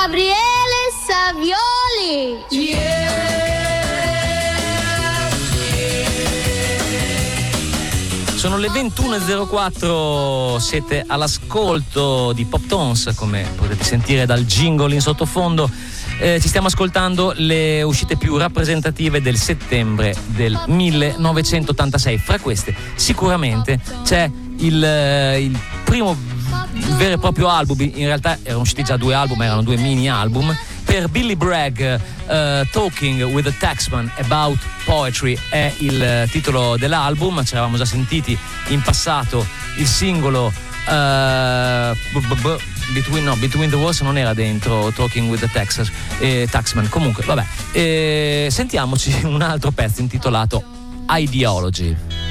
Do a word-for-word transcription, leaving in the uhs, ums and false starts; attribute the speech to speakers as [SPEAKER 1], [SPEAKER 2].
[SPEAKER 1] Gabriele Savioli.
[SPEAKER 2] Sono le ventuno e zero quattro, siete all'ascolto di Pop Tones, come potete sentire dal jingle in sottofondo. Eh, ci stiamo ascoltando le uscite più rappresentative del settembre del millenovecentottantasei. Fra queste sicuramente c'è il, il primo vero e proprio album, in realtà erano usciti già due album, erano due mini album. Per Billy Bragg, uh, Talking with a Taxman About Poetry è il titolo dell'album. Ci eravamo già sentiti in passato il singolo uh, b- b- Between, no, Between the Walls non era dentro Talking with the Texas, eh, Taxman. Comunque, vabbè, eh, sentiamoci un altro pezzo intitolato Ideology.